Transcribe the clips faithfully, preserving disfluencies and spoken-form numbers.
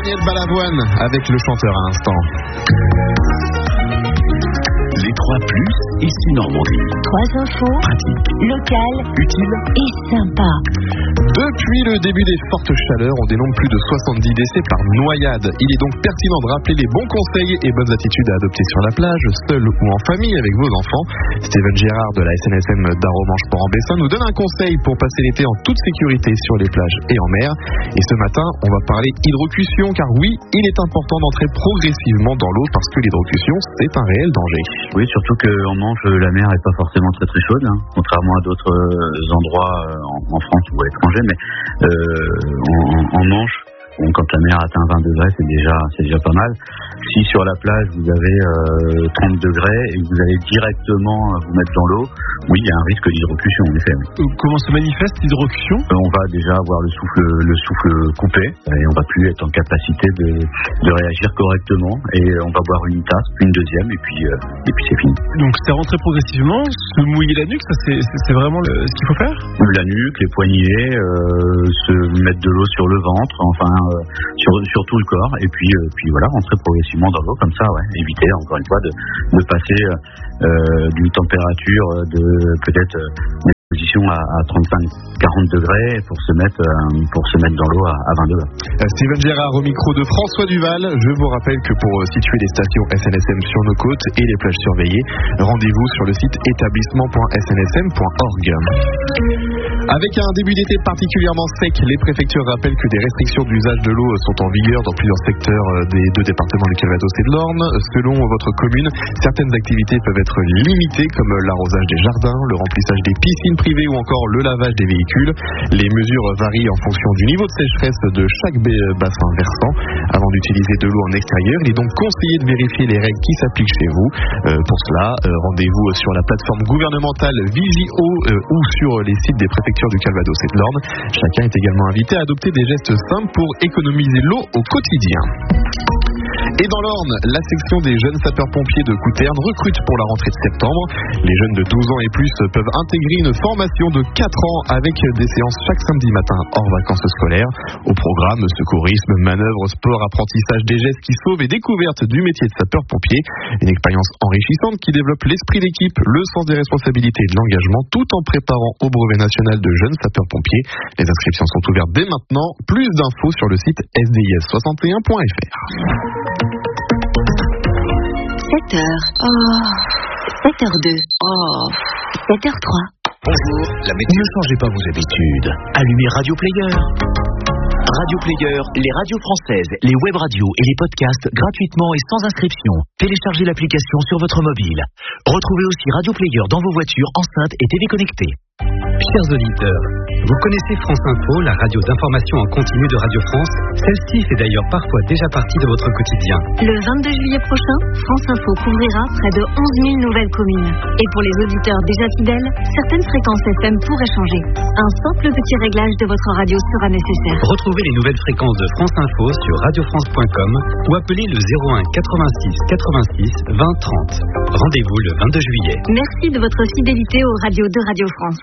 Daniel Balavoine avec le chanteur à l'instant. Les trois plus, ici Normandie. Trois infos, pratiques, locales, utiles et sympas. Depuis le début des fortes chaleurs, on dénombre plus de soixante-dix décès par noyade. Il est donc pertinent de rappeler les bons conseils et bonnes attitudes à adopter sur la plage, seul ou en famille avec vos enfants. Steven Gérard de la S N S M d'Arromanches-Port-en-Bessin nous donne un conseil pour passer l'été en toute sécurité sur les plages et en mer. Et ce matin, on va parler hydrocution, car oui, il est important d'entrer progressivement dans l'eau parce que l'hydrocution, c'est un réel danger. Oui, surtout qu'en Manche, la mer n'est pas forcément très très chaude, hein, contrairement à d'autres endroits en, en France ou à l'étranger, mais euh, en, en Manche, bon, quand la mer atteint vingt degrés, c'est déjà, c'est déjà pas mal. Si sur la plage vous avez euh, trente degrés et que vous allez directement vous mettre dans l'eau, oui, il y a un risque d'hydrocution en effet. Oui. Comment se manifeste l'hydrocution ? euh, On va déjà avoir le souffle, le souffle coupé et on va plus être en capacité de, de réagir correctement et on va boire une tasse, puis une deuxième et puis, euh, et puis c'est fini. Donc c'est rentrer progressivement, se mouiller la nuque, ça c'est, c'est vraiment le, ce qu'il faut faire ? La nuque, les poignets, euh, se mettre de l'eau sur le ventre, enfin euh, sur, sur tout le corps et puis, euh, puis voilà, rentrer progressivement dans l'eau comme ça, ouais. Éviter encore une fois de, de passer euh, d'une température de peut-être euh, une position à, à trente-cinq à quarante degrés pour se mettre euh, pour se mettre dans l'eau à, à vingt degrés. Steven Gérard au micro de François Duval. Je vous rappelle que pour situer les stations S N S M sur nos côtes et les plages surveillées, rendez-vous sur le site établissement point s n s m point org. Avec un début d'été particulièrement sec, les préfectures rappellent que des restrictions d'usage de l'eau sont en vigueur dans plusieurs secteurs des deux départements du Calvados et de l'Orne. Selon votre commune, certaines activités peuvent être limitées comme l'arrosage des jardins, le remplissage des piscines privées ou encore le lavage des véhicules. Les mesures varient en fonction du niveau de sécheresse de chaque bassin versant. Avant d'utiliser de l'eau en extérieur, il est donc conseillé de vérifier les règles qui s'appliquent chez vous. Euh, pour cela, euh, rendez-vous sur la plateforme gouvernementale Vigio euh, ou sur les sites des préfectures du Calvados et de l'Orne. Chacun est également invité à adopter des gestes simples pour économiser l'eau au quotidien. Et dans l'Orne, la section des jeunes sapeurs-pompiers de Couterne recrute pour la rentrée de septembre. Les jeunes de douze ans et plus peuvent intégrer une formation de quatre ans avec des séances chaque samedi matin hors vacances scolaires. Au programme, secourisme, manœuvres, sport, apprentissage des gestes qui sauvent et découverte du métier de sapeur-pompier. Une expérience enrichissante qui développe l'esprit d'équipe, le sens des responsabilités et de l'engagement tout en préparant au brevet national de jeunes sapeurs-pompiers. Les inscriptions sont ouvertes dès maintenant. Plus d'infos sur le site s d i s soixante et un point f r. sept heures. Oh. sept heures deux. Oh. sept heures trois. Bonjour, la météo. Ne changez pas vos habitudes. Allumez Radio Player. Radio Player, les radios françaises, les web radios et les podcasts gratuitement et sans inscription. Téléchargez l'application sur votre mobile. Retrouvez aussi Radio Player dans vos voitures, enceintes et T V connectées. Chers auditeurs, vous connaissez France Info, la radio d'information en continu de Radio France. Celle-ci fait d'ailleurs parfois déjà partie de votre quotidien. Le vingt-deux juillet prochain, France Info couvrira près de onze mille nouvelles communes. Et pour les auditeurs déjà fidèles, certaines fréquences F M pourraient changer. Un simple petit réglage de votre radio sera nécessaire. Retrouvez les nouvelles fréquences de France Info sur radio france point com ou appelez le zéro un quatre-vingt-six quatre-vingt-six vingt trente. Rendez-vous le vingt-deux juillet. Merci de votre fidélité aux radios de Radio France.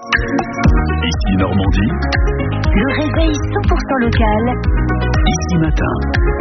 Ici Normandie. Le réveil cent pour cent local. Ici matin.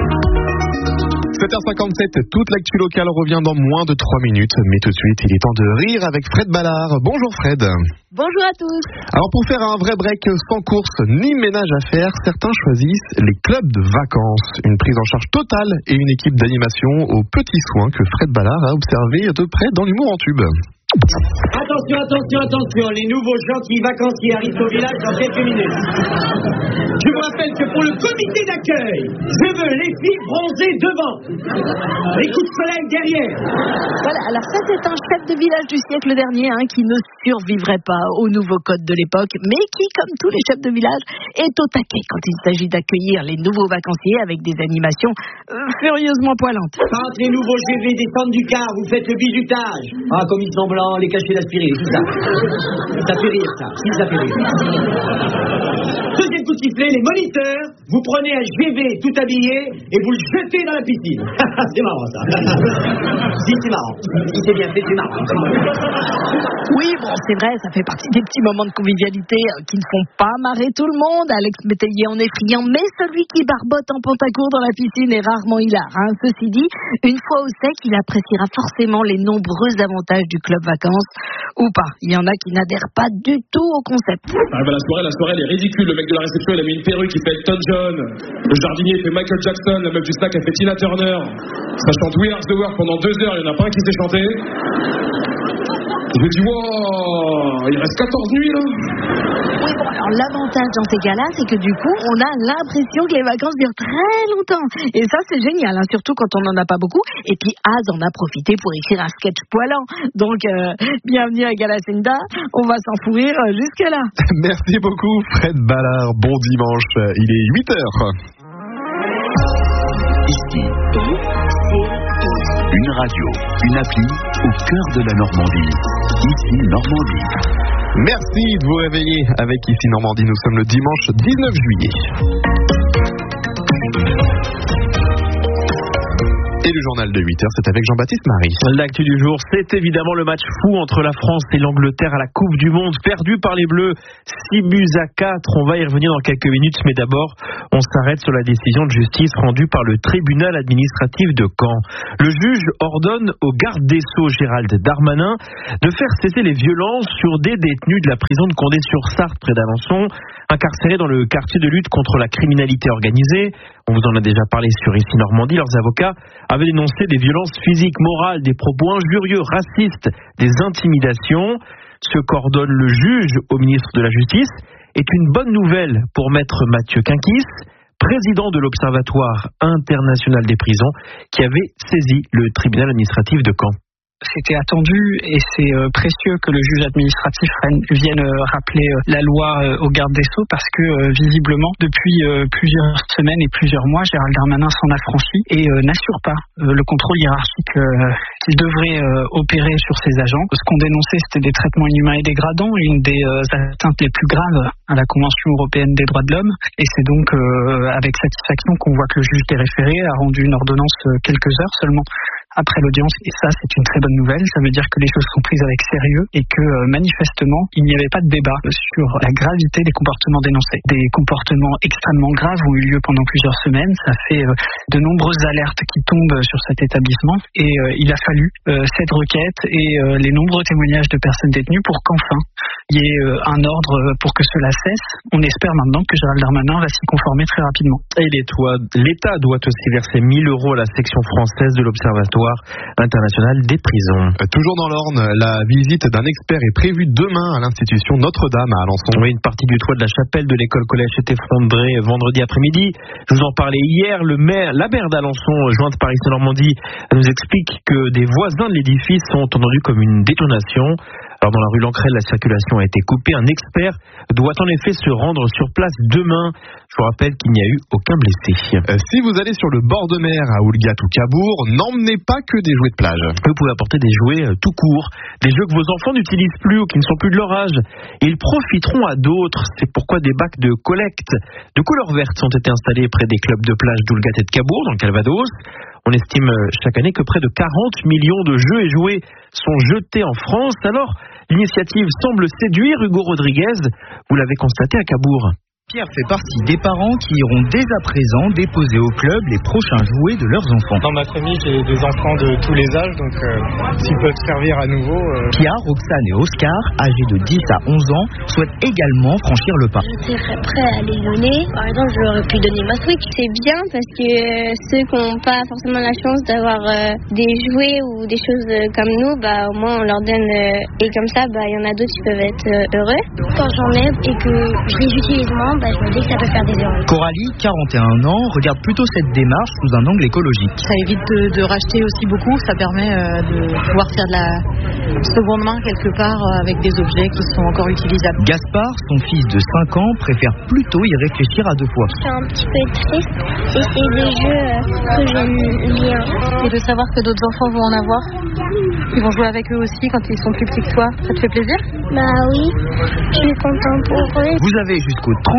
sept heures cinquante-sept, toute l'actu locale revient dans moins de trois minutes. Mais tout de suite, il est temps de rire avec Fred Ballard. Bonjour Fred. Bonjour à tous. Alors pour faire un vrai break sans course ni ménage à faire, certains choisissent les clubs de vacances. Une prise en charge totale et une équipe d'animation aux petits soins que Fred Ballard a observé de près dans l'humour en tube. Attention, attention, attention, les nouveaux gentils vacanciers arrivent au village dans quelques minutes. Je vous rappelle que pour le comité d'accueil, je veux les filles bronzées devant, les coups de soleil derrière. Voilà, alors ça c'est un chef de village du siècle dernier hein, qui ne survivrait pas aux nouveaux codes de l'époque, mais qui, comme tous les chefs de village, est au taquet quand il s'agit d'accueillir les nouveaux vacanciers avec des animations euh, furieusement poilantes. Quand les nouveaux G V descendent du car, vous faites le bizutage. Ah, comme ils sont blancs, les cachets d'aspirine, tout ça. Ça fait rire, ça. Si, ça fait rire. Deuxième coup de sifflet, les moniteurs, vous prenez un G V tout habillé et vous le jetez dans la piscine. C'est marrant, ça. Si, c'est marrant. Si c'est bien fait, c'est marrant. Oui, bon, c'est vrai, ça fait partie des petits moments de convivialité euh, qui ne font pas marrer tout le monde. Alex Métayer en est friand, mais celui qui barbote en pantacourt dans la piscine est rarement hilar. Hein. Ceci dit, une fois au sec, il appréciera forcément les nombreux avantages du club vacances, ou pas. Il y en a qui n'adhèrent pas du tout au concept. Ah bah la soirée, la soirée, elle est ridicule. Le mec de la réception, il a mis une perruque, il fait Elton John. Le jardinier, il fait Michael Jackson. La meuf du snack, elle fait Tina Turner. Ça chante We Are the World pendant deux heures, il n'y en a pas un qui sait chanter. Je me dis, wow, il reste quatorze nuits là. Oui, bon, alors l'avantage dans ces cas-là, c'est que du coup, on a l'impression que les vacances durent très longtemps. Et ça, c'est génial, hein, surtout quand on n'en a pas beaucoup. Et puis, Az en a profité pour écrire un sketch poilant. Donc, euh, bienvenue à Galacinda, on va s'en fourrir euh, jusque-là. Merci beaucoup, Fred Ballard. Bon dimanche, il est huit heures. Ici, une radio, une appli au cœur de la Normandie. Ici, Normandie. Merci de vous réveiller avec Ici Normandie. Nous sommes le dimanche dix-neuf juillet. Et le journal de huit heures, c'est avec Jean-Baptiste Marie. L'actu du jour, c'est évidemment le match fou entre la France et l'Angleterre à la Coupe du Monde, perdu par les Bleus, six buts à quatre. On va y revenir dans quelques minutes, mais d'abord, on s'arrête sur la décision de justice rendue par le tribunal administratif de Caen. Le juge ordonne au garde des Sceaux, Gérald Darmanin, de faire cesser les violences sur des détenus de la prison de Condé-sur-Sarthe, près d'Alençon, incarcérés dans le quartier de lutte contre la criminalité organisée. On vous en a déjà parlé sur Ici Normandie. Leurs avocats avaient dénoncé des violences physiques, morales, des propos injurieux, racistes, des intimidations. Ce qu'ordonne le juge au ministre de la Justice est une bonne nouvelle pour maître Mathieu Quinquis, président de l'Observatoire international des prisons, qui avait saisi le tribunal administratif de Caen. C'était attendu et c'est euh, précieux que le juge administratif vienne euh, rappeler euh, la loi euh, au garde des Sceaux parce que euh, visiblement depuis euh, plusieurs semaines et plusieurs mois, Gérald Darmanin s'en affranchit et euh, n'assure pas euh, le contrôle hiérarchique euh, qu'il devrait euh, opérer sur ses agents. Ce qu'on dénonçait, c'était des traitements inhumains et dégradants, une des euh, atteintes les plus graves à la Convention européenne des droits de l'homme. Et c'est donc euh, avec satisfaction qu'on voit que le juge des référés a rendu une ordonnance euh, quelques heures seulement après l'audience, et ça c'est une très bonne nouvelle. Ça veut dire que les choses sont prises avec sérieux et que euh, manifestement il n'y avait pas de débat sur la gravité des comportements dénoncés. Des comportements extrêmement graves ont eu lieu pendant plusieurs semaines. Ça fait euh, de nombreuses alertes qui tombent sur cet établissement et euh, il a fallu euh, cette requête et euh, les nombreux témoignages de personnes détenues pour qu'enfin il y ait euh, un ordre pour que cela cesse. On espère maintenant que Gérald Darmanin va s'y conformer très rapidement. Et l'État doit aussi verser mille euros à la section française de l'Observatoire international des prisons. Toujours dans l'Orne, la visite d'un expert est prévue demain à l'institution Notre-Dame à Alençon. Oui, une partie du toit de la chapelle de l'école-collège s'est effondrée vendredi après-midi. Je vous en parlais hier. Le maire, la maire d'Alençon, jointe par Ici Normandie, nous explique que des voisins de l'édifice sont entendus comme une détonation. Alors dans la rue Lancrel, la circulation a été coupée. Un expert doit en effet se rendre sur place demain. Je vous rappelle qu'il n'y a eu aucun blessé. Euh, si vous allez sur le bord de mer à Oulgat ou Cabourg, n'emmenez pas que des jouets de plage. Vous pouvez apporter des jouets euh, tout court, des jeux que vos enfants n'utilisent plus ou qui ne sont plus de leur âge. Ils profiteront à d'autres. C'est pourquoi des bacs de collecte de couleur verte ont été installés près des clubs de plage d'Oulgat et de Cabourg, dans le Calvados. On estime chaque année que près de quarante millions de jeux et jouets sont jetés en France. Alors, l'initiative semble séduire Hugo Rodriguez. Vous l'avez constaté à Cabourg. Pierre fait partie des parents qui iront dès à présent déposer au club les prochains jouets de leurs enfants. Dans ma famille, j'ai des enfants de tous les âges, donc euh, s'ils peuvent servir à nouveau... Euh... Pierre, Roxane et Oscar, âgés de dix à onze ans, souhaitent également franchir le pas. Je serais prêt à les donner. Par exemple, je leur ai pu donner ma Switch. C'est bien parce que euh, ceux qui n'ont pas forcément la chance d'avoir euh, des jouets ou des choses euh, comme nous, bah, au moins on leur donne... Euh, et comme ça, bah, y en a d'autres qui peuvent être euh, heureux. Quand j'en ai et que je les utilise moins, bah, je me dis que ça peut faire des erreurs. Coralie, quarante et un ans, regarde plutôt cette démarche sous un angle écologique. Ça évite de, de racheter aussi beaucoup, ça permet euh, de pouvoir faire de la seconde main quelque part euh, avec des objets qui sont encore utilisables. Gaspard, son fils de cinq ans, préfère plutôt y réfléchir à deux fois. Je suis un petit peu triste et c'est des jeux euh, que j'aime bien. Et de savoir que d'autres enfants vont en avoir, ils vont jouer avec eux aussi quand ils sont plus petits que toi, ça te fait plaisir? Bah oui, je suis content pour eux. Vous avez jusqu'au trente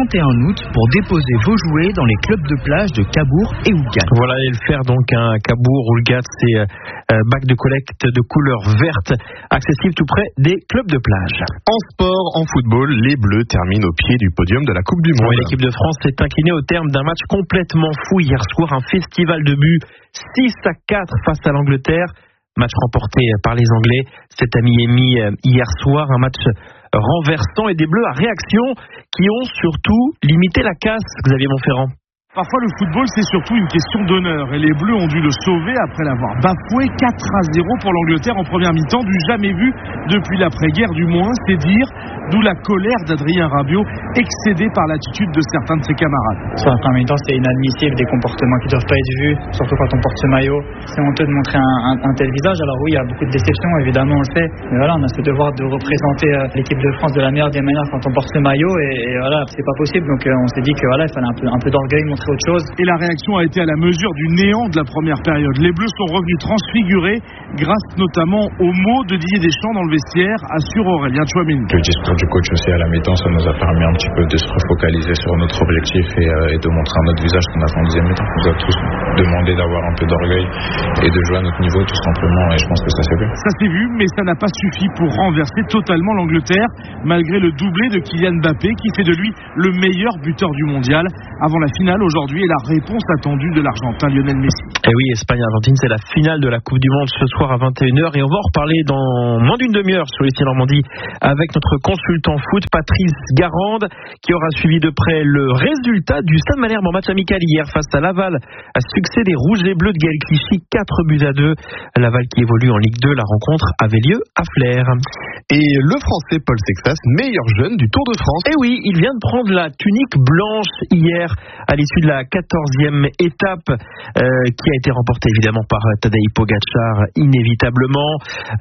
vingt et un août pour déposer vos jouets dans les clubs de plage de Cabourg et Oulgat. Voilà, et le faire donc à Cabourg, Oulgat, c'est euh, bac de collecte de couleur verte, accessible tout près des clubs de plage. En sport, en football, les Bleus terminent au pied du podium de la Coupe du Monde. Oui, l'équipe de France s'est inclinée au terme d'un match complètement fou hier soir, un festival de buts, six à quatre face à l'Angleterre. Match remporté par les Anglais, c'est à Miami hier soir, un match renversant et des Bleus à réaction qui ont surtout limité la casse, Xavier Montferrand. Parfois, le football, c'est surtout une question d'honneur. Et les Bleus ont dû le sauver après l'avoir bafoué quatre à zéro pour l'Angleterre en première mi-temps, du jamais vu depuis l'après-guerre du moins. C'est dire, d'où la colère d'Adrien Rabiot, excédé par l'attitude de certains de ses camarades. Sur la première mi-temps, c'est inadmissible, des comportements qui ne doivent pas être vus, surtout quand on porte ce maillot. C'est honteux de montrer un, un, un tel visage. Alors oui, il y a beaucoup de déceptions, évidemment, on le sait. Mais voilà, on a ce devoir de représenter euh, l'équipe de France de la meilleure des manières quand on porte ce maillot. Et, et voilà, c'est pas possible. Donc euh, on s'est dit que voilà, il fallait un peu, un peu d'orgueil, autre chose. Et la réaction a été à la mesure du néant de la première période. Les Bleus sont revenus transfigurés grâce notamment aux mots de Didier Deschamps dans le vestiaire, assure Aurélien Tchouaméni. Le discours du coach aussi à la mi-temps, ça nous a permis un petit peu de se refocaliser sur notre objectif et, euh, et de montrer un autre visage qu'on a fait en deuxième mi-temps. On nous a tous demandé d'avoir un peu d'orgueil et de jouer à notre niveau tout simplement, et je pense que ça s'est vu. Ça s'est vu, mais ça n'a pas suffi pour renverser totalement l'Angleterre, malgré le doublé de Kylian Mbappé qui fait de lui le meilleur buteur du mondial avant la finale aujourd'hui et la réponse attendue de l'Argentin Lionel Messi. Et oui, Espagne-Argentine, c'est la finale de la Coupe du Monde ce soir à vingt et une heures et on va en reparler dans moins d'une demi-heure sur ici Normandie avec notre consultant foot Patrice Garande qui aura suivi de près le résultat du Stade Malherbe en match amical hier face à Laval. À succès des Rouges et Bleus de Gaël Clichy, quatre buts à deux. Laval qui évolue en Ligue deux, la rencontre avait lieu à Flers. Et le Français Paul Sexas, meilleur jeune du Tour de France. Et oui, il vient de prendre la tunique blanche hier à l'issue de la quatorzième étape euh, qui a été remportée évidemment par Tadej Pogačar inévitablement.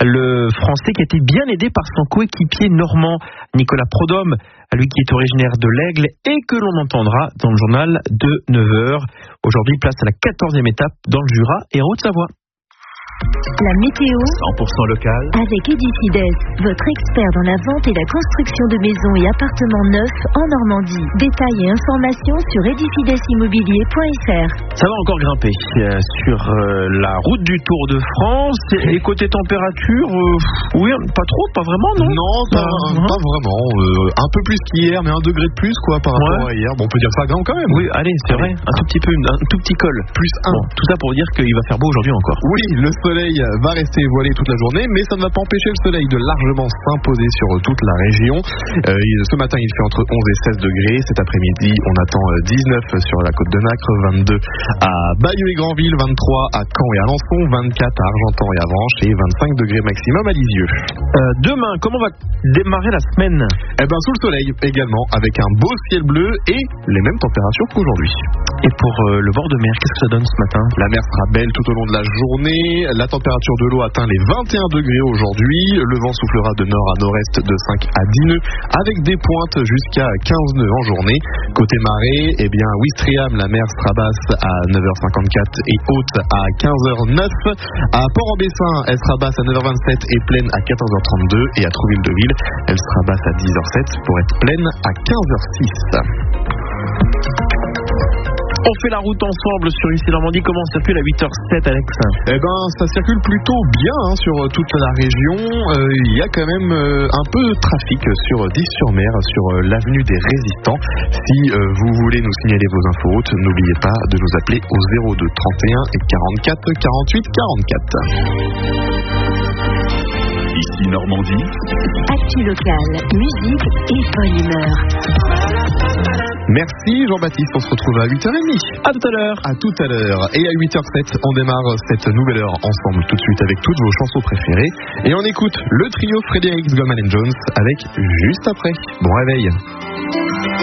Le Français qui a été bien aidé par son coéquipier normand Nicolas Prodhomme, lui qui est originaire de l'Aigle et que l'on entendra dans le journal de neuf heures. Aujourd'hui, place à la quatorzième étape dans le Jura et en Haute-Savoie. La météo cent pour cent local avec Edifides, votre expert dans la vente et la construction de maisons et appartements neufs en Normandie. Détails et informations sur edifides immobilier point f r. Ça va encore grimper euh, sur euh, la route du Tour de France. Et côté température, euh, oui, pas trop, pas vraiment, non Non, pas, euh, pas vraiment. Euh, un peu plus qu'hier, mais un degré de plus quoi par rapport ouais. à hier. Bon, on peut dire ça grimpe quand même. Oui, allez, c'est vrai. Un tout petit peu, un tout petit col. Plus un. Bon, tout ça pour dire qu'il va faire beau aujourd'hui encore. Oui, le Le soleil va rester voilé toute la journée, mais ça ne va pas empêcher le soleil de largement s'imposer sur toute la région. Euh, ce matin, il fait entre onze et seize degrés. Cet après-midi, on attend dix-neuf sur la côte de Nacre, vingt-deux à Bayeux et Granville, vingt-trois à Caen et Alençon, vingt-quatre à Argentan et Avranches et vingt-cinq degrés maximum à Lisieux. Euh, demain, comment va démarrer la semaine? Eh ben, sous le soleil également, avec un beau ciel bleu et les mêmes températures qu'aujourd'hui. Et pour euh, le bord de mer, qu'est-ce que ça donne ce matin? La mer sera belle tout au long de la journée. La température de l'eau atteint les vingt et un degrés aujourd'hui. Le vent soufflera de nord à nord-est de cinq à dix nœuds, avec des pointes jusqu'à quinze nœuds en journée. Côté marée, eh bien, Ouistreham, la mer sera basse à neuf heures cinquante-quatre et haute à quinze heures neuf. À Port-en-Bessin, elle sera basse à neuf heures vingt-sept et pleine à quatorze heures trente-deux. Et à Trouville-de-Ville, elle sera basse à dix heures sept pour être pleine à quinze heures six. On fait la route ensemble sur ici Normandie. Comment on circule à huit heures sept, Alex? Eh ben, ça circule plutôt bien hein, sur toute la région. Il euh, y a quand même euh, un peu de trafic sur dix-sur-Mer, sur euh, l'avenue des Résistants. Si euh, vous voulez nous signaler vos inforoutes, n'oubliez pas de nous appeler au zéro deux trente et un et quarante-quatre quarante-huit quarante-quatre. Ici Normandie. Actu locale, musique et bonne humeur. Merci Jean-Baptiste, on se retrouve à huit heures trente. À tout à l'heure. À tout à l'heure. Et à huit heures sept, on démarre cette nouvelle heure ensemble tout de suite avec toutes vos chansons préférées. Et on écoute le trio Frédéric Goldman and Jones avec Juste après. Bon réveil.